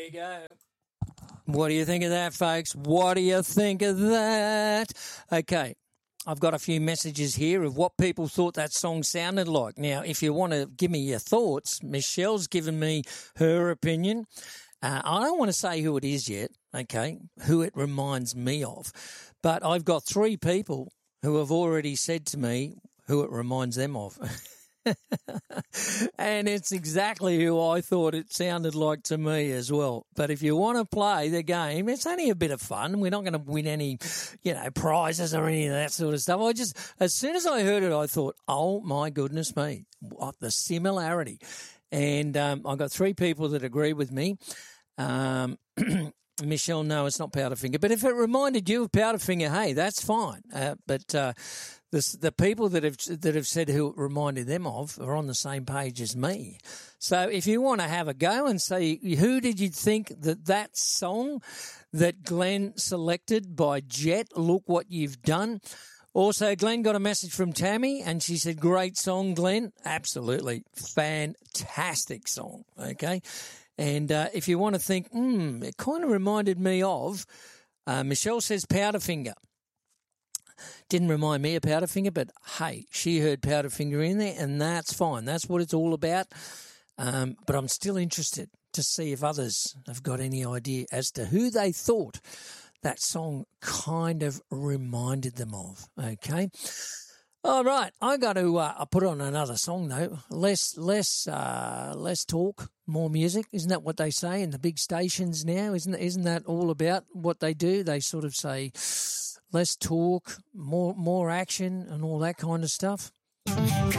you go. What do you think of that, folks? What do you think of that? Okay, I've got a few messages here of what people thought that song sounded like. Now, if you want to give me your thoughts, Michelle's given me her opinion. I don't want to say who it is yet, okay, who it reminds me of. But I've got 3 people who have already said to me who it reminds them of. And it's exactly who I thought it sounded like to me as well. But if you want to play the game, it's only a bit of fun. We're not going to win any, prizes or any of that sort of stuff. As soon as I heard it, I thought, oh my goodness me, what the similarity. And I got 3 people that agree with me. Michelle, no, it's not Powderfinger. But if it reminded you of Powderfinger, hey, that's fine. But the people that have said who it reminded them of are on the same page as me. So if you want to have a go and say, who did you think that song that Glenn selected by Jet, Look What You've Done? Also, Glenn got a message from Tammy, and she said, great song, Glenn. Absolutely. Fantastic song, okay? And if you want to think, it kind of reminded me of, Michelle says Powderfinger. Didn't remind me of Powderfinger, but hey, she heard Powderfinger in there, and that's fine. That's what it's all about. But I'm still interested to see if others have got any idea as to who they thought that song kind of reminded them of, okay? All right, I got to I put on another song, though. Less talk, more music. Isn't that what they say in the big stations now? Isn't that all about what they do? They sort of say less talk, more action and all that kind of stuff.